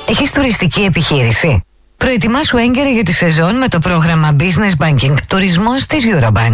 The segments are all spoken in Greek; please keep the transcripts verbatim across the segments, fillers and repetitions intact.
Έχεις τουριστική επιχείρηση? Προετοιμάσου έγκαιρα για τη σεζόν με το πρόγραμμα Business Banking Τουρισμός της Eurobank.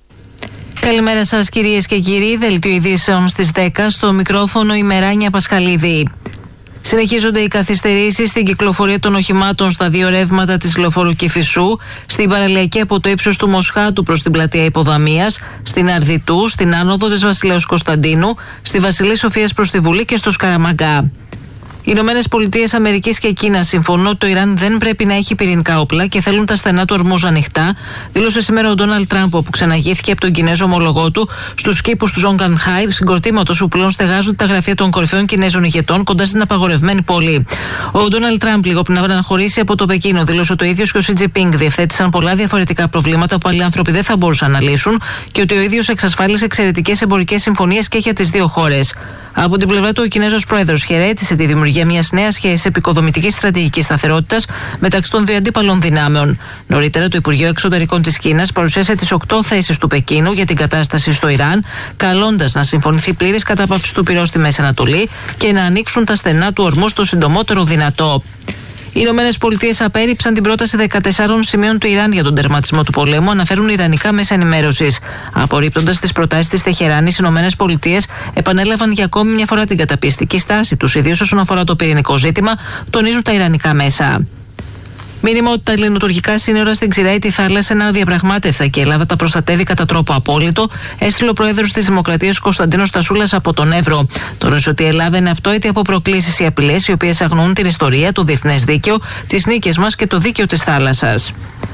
Καλημέρα σας κυρίες και κύριοι, δελτίο ειδήσεων στις δέκα, στο μικρόφωνο η Μεράνια Πασχαλίδη. Συνεχίζονται οι καθυστερήσεις στην κυκλοφορία των οχημάτων στα δύο ρεύματα της Λεωφόρου Κηφισού, στην παραλιακή από το ύψος του Μοσχάτου προς την πλατεία Υποδαμίας, στην Αρδιτού, στην άνοδο της Βασιλέως Κωνσταντίνου, στη Βασιλής Σοφίας προς τη Βουλή και στο Σκαραμαγκά. Οι Ηνωμένες Πολιτείες Αμερικής και Κίνα συμφωνούν ότι το Ιράν δεν πρέπει να έχει πυρηνικά όπλα και θέλουν τα στενά του Ορμούζ ανοιχτά, δήλωσε σήμερα ο Ντόναλντ Τραμπ, όπου ξεναγήθηκε από τον Κινέζο ομολογό του στους κήπους του Ζόγκανχάι, συγκροτήματος που πλέον στεγάζονται τα γραφεία των κορυφαίων Κινέζων ηγετών κοντά στην απαγορευμένη πόλη. Ο Ντόναλντ Τραμπ, λίγο πριν αναχωρήσει από το Πεκίνο, δήλωσε ότι ο ίδιος και ο Σι Τζινπίνγκ διευθέτησαν πολλά διαφορετικά προβλήματα που άλλοι άνθρωποι δεν θα μπορούσαν να λύσουν και ότι ο ίδιος εξασφάλισε εξαιρετικές εμπορικές συμφωνίες και για τις δύο χώρες. Από την πλευρά του, ο Κινέζος πρόεδρος χαιρέτησε τη δημιουργία μιας νέας σχέσης επικοδομητικής στρατηγικής σταθερότητας μεταξύ των δύο αντίπαλων δυνάμεων. Νωρίτερα, το Υπουργείο Εξωτερικών της Κίνας παρουσίασε τις οκτώ θέσεις του Πεκίνου για την κατάσταση στο Ιράν, καλώντας να συμφωνηθεί πλήρης κατάπαυση του πυρός στη Μέση Ανατολή και να ανοίξουν τα στενά του Ορμούζ το συντομότερο δυνατό. Οι Ηνωμένες Πολιτείες απέρριψαν την πρόταση δεκατεσσάρων σημείων του Ιράν για τον τερματισμό του πολέμου, αναφέρουν ιρανικά μέσα ενημέρωσης. Απορρίπτοντας τις προτάσεις της Τεχεράνης, οι Ηνωμένες Πολιτείες επανέλαβαν για ακόμη μια φορά την καταπιεστική στάση τους, ιδίως όσον αφορά το πυρηνικό ζήτημα, τονίζουν τα ιρανικά μέσα. Μήνυμα ότι τα ελληνοτουρκικά σύνορα στην Ξηραήτη θάλασσα είναι αδιαπραγμάτευτα και η Ελλάδα τα προστατεύει κατά τρόπο απόλυτο, έστειλε ο πρόεδρος της Δημοκρατίας Κωνσταντίνος Τασούλας από τον Εύρο. Τόνισε ότι η Ελλάδα είναι αυτόητη από προκλήσεις ή απειλές οι οποίες αγνοούν την ιστορία, το διεθνές δίκαιο, τις νίκες μας και το δίκαιο της θάλασσας.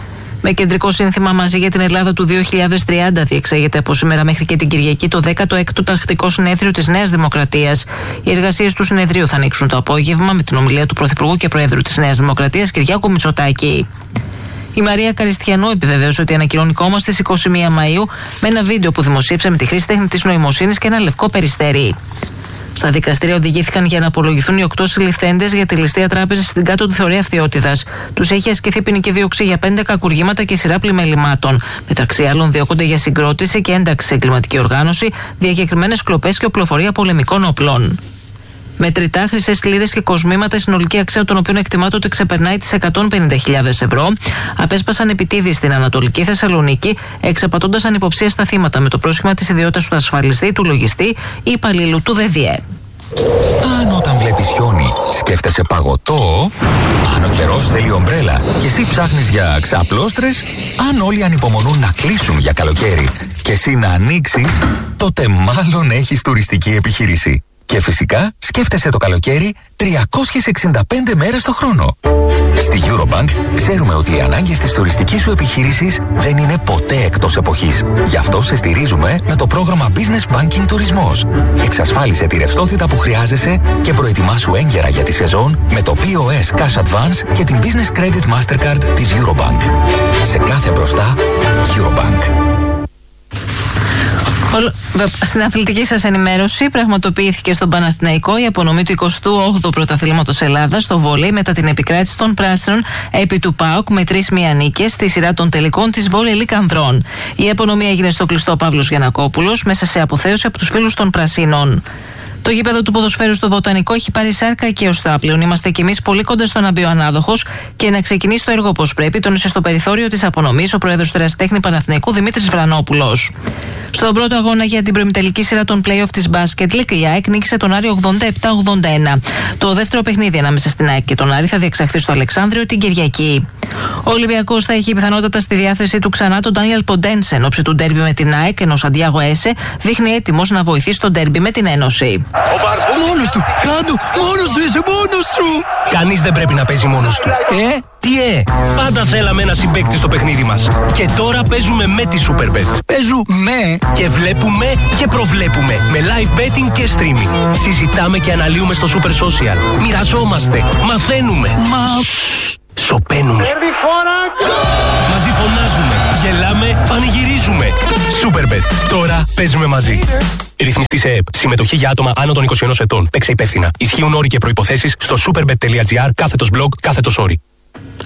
Με κεντρικό σύνθημα Μαζί για την Ελλάδα του δύο χιλιάδες τριάντα διεξάγεται από σήμερα μέχρι και την Κυριακή το δέκατο έκτο τακτικό συνέδριο της Νέας Δημοκρατίας. Οι εργασίες του συνεδρίου θα ανοίξουν το απόγευμα με την ομιλία του Πρωθυπουργού και Προέδρου της Νέας Δημοκρατίας Κυριάκου Μητσοτάκη. Η Μαρία Καριστιανού επιβεβαίωσε ότι ανακοινώνει κόμμα στις είκοσι μία Μαΐου με ένα βίντεο που δημοσίευσε με τη χρήση τεχνητής νοημοσύνης και ένα λευκό περιστέρι. Στα δικαστήρια οδηγήθηκαν για να απολογηθούν οι οκτώ συλληφθέντες για τη ληστεία τράπεζας στην κάτω του Θεωρία Αυτιότητας. Τους έχει ασκηθεί ποινική δίωξη για πέντε κακουργήματα και σειρά πλημελημάτων. Μεταξύ άλλων, διώκονται για συγκρότηση και ένταξη σε εγκληματική οργάνωση, διακεκριμένες κλοπές και οπλοφορία πολεμικών οπλών. Μετρητά, χρυσές λίρες και κοσμήματα, η συνολική αξία των οποίων εκτιμάται ότι ξεπερνάει τις εκατόν πενήντα χιλιάδες ευρώ, απέσπασαν επιτίδη στην Ανατολική Θεσσαλονίκη, εξαπατώντας ανυποψία στα θύματα με το πρόσχημα της ιδιότητας του ασφαλιστή, του λογιστή ή υπαλλήλου του ΔΕΔΙΕ. Αν όταν βλέπεις χιόνι σκέφτεσαι παγωτό, αν ο καιρός θέλει ομπρέλα και εσύ ψάχνεις για ξαπλώστρες, αν όλοι ανυπομονούν να κλείσουν για καλοκαίρι και εσύ να ανοίξεις, τότε μάλλον έχεις τουριστική επιχείρηση. Και φυσικά σκέφτεσαι το καλοκαίρι τριακόσιες εξήντα πέντε μέρες το χρόνο. Στη Eurobank ξέρουμε ότι οι ανάγκες της τουριστικής σου επιχείρησης δεν είναι ποτέ εκτός εποχής. Γι' αυτό σε στηρίζουμε με το πρόγραμμα Business Banking Τουρισμός. Εξασφάλισε τη ρευστότητα που χρειάζεσαι και προετοιμάσου έγκαιρα για τη σεζόν με το πι ο ες Cash Advance και την Business Credit Mastercard της Eurobank. Σε κάθε μπροστά, Eurobank. Στην αθλητική σας ενημέρωση, πραγματοποιήθηκε στον Παναθηναϊκό η απονομή του εικοστού όγδοου Πρωταθλήματος Ελλάδας στο βόλεϊ μετά την επικράτηση των Πράσινων επί του ΠΑΟΚ με τρεις μία νίκες στη σειρά των τελικών της Βόλεϊ Λιγκ Ανδρών. Η απονομή έγινε στο κλειστό Παύλος Γιαννακόπουλος μέσα σε αποθέωση από τους φίλους των Πρασίνων. Το γήπεδο του ποδοσφαίρου στο Βοτανικό έχει πάρει σάρκα και οστά. Πλέον είμαστε κι εμείς πολύ κοντά στο να μπει ο ανάδοχος και να ξεκινήσει το έργο όπως πρέπει, τόνισε στο περιθώριο της απονομής ο πρόεδρος του Ερασιτέχνη Παναθηναϊκού Δημήτρης Βρανόπουλος. Στον πρώτο αγώνα για την προημιτελική σειρά των play-off της Basket League, η ΑΕΚ νίκησε τον Άρη ογδόντα επτά ογδόντα ένα. Το δεύτερο παιχνίδι ανάμεσα στην ΑΕΚ και τον Άρη θα διεξαχθεί στο Αλεξάνδριο την Κυριακή. Ο Ολυμπιακός θα έχει πιθανότατα στη διάθεσή του ξανά τον Ντάνιελ Ποντένσε εν ώψη του ντέρμπι με την ΑΕΚ, ενώ ο Σαντιάγο Έσε δείχνει έτοιμος να βοηθήσει τον ντέρμπι με την Ένωση. Μόνος του! Κάντο! Μόνος του! Είσαι μόνος σου! Κανείς δεν πρέπει να παίζει μόνος του. Ε? Τι ε! Πάντα θέλαμε ένα συμπαίκτη στο παιχνίδι μας. Και τώρα παίζουμε με τη Superbet. Παίζουμε! Και βλέπουμε και προβλέπουμε. Με live betting και streaming. Συζητάμε και αναλύουμε στο Super Social. Μοιραζόμαστε. Μαθαίνουμε. Μα... Σοπαίνουμε. Μαζί φωνάζουμε. Γελάμε. Πανηγυρίζουμε. Superbet. Τώρα παίζουμε μαζί. Ρυθμιστή σε ΕΕΠ. Συμμετοχή για άτομα άνω των είκοσι ενός ετών. Παίξε υπεύθυνα. Ισχύουν όροι και προϋποθέσεις στο superbet.gr κάθετος blog κάθετος όροι.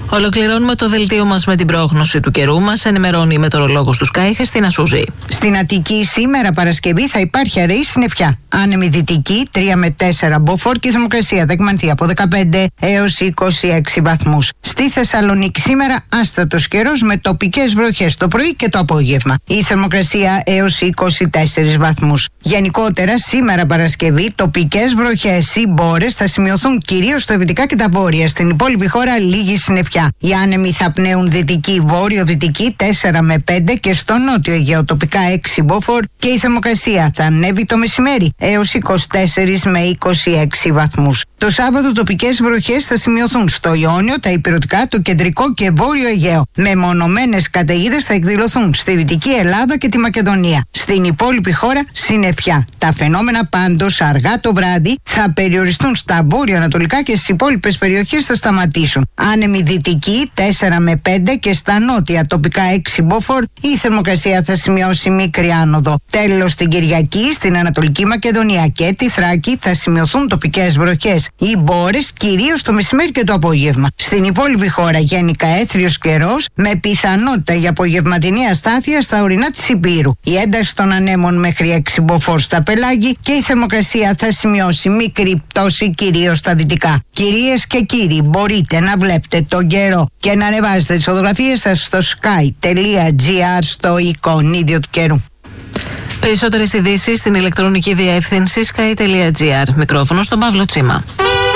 Ολοκληρώνουμε το δελτίο μας με την πρόγνωση του καιρού μας. Ενημερώνει η μετεωρολόγος του Sky, Χριστίνα Σούζη. Στην Αττική σήμερα Παρασκευή θα υπάρχει αραιή συννεφιά. Άνεμη δυτική τρία με τέσσερα μποφόρ και η θερμοκρασία θα εκμανθεί από δεκαπέντε έως είκοσι έξι βαθμούς. Στη Θεσσαλονίκη σήμερα άστατος καιρός με τοπικές βροχές το πρωί και το απόγευμα. Η θερμοκρασία έως είκοσι τέσσερις βαθμούς. Γενικότερα σήμερα Παρασκευή τοπικές βροχές ή μπόρες θα σημειωθούν κυρίως στα δυτικά και τα βόρεια. Στην υπόλοιπη χώρα λίγη συννεφιά. Οι άνεμοι θα πνέουν δυτική βόρειο-δυτική τέσσερα με πέντε και στο νότιο Αιγαίο τοπικά έξι μποφόρ και η θερμοκρασία θα ανέβει το μεσημέρι έως είκοσι τέσσερα με είκοσι έξι βαθμούς. Το Σάββατο τοπικές βροχές θα σημειωθούν στο Ιόνιο, τα ηπειρωτικά, το κεντρικό και βόρειο Αιγαίο. Μεμονωμένες καταιγίδες θα εκδηλωθούν στη Δυτική Ελλάδα και τη Μακεδονία. Στην υπόλοιπη χώρα συννεφιά. Τα φαινόμενα πάντως αργά το βράδυ θα περιοριστούν στα βόρειο-ανατολικά και στις υπόλοιπες περιοχές θα σταματήσουν. Άνεμη δυτική τέσσερα με πέντε και στα νότια τοπικά έξι μποφόρ η θερμοκρασία θα σημειώσει μικρή άνοδο. Τέλος την Κυριακή στην Ανατολική Μακεδονία και τη Θράκη θα σημειωθούν τοπικές βροχές ή μπόρες κυρίως το μεσημέρι και το απόγευμα. Στην υπόλοιπη χώρα γενικά έθριος καιρός με πιθανότητα για απογευματινή αστάθεια στα ορεινά της Υπήρου. Η ένταση των ανέμων μέχρι έξι μποφόρ στα πελάγη και η θερμοκρασία θα σημειώσει μικρή πτώση κυρίως στα δυτικά. Κυρίες και κύριοι, μπορείτε να βλέπετε τον καιρό και να ανεβάζετε τις φωτογραφίες σας στο sky.gr στο εικονίδιο του καιρού. Περισσότερες ειδήσεις στην ηλεκτρονική διεύθυνση sky.gr. Μικρόφωνο στον Παύλο Τσίμα.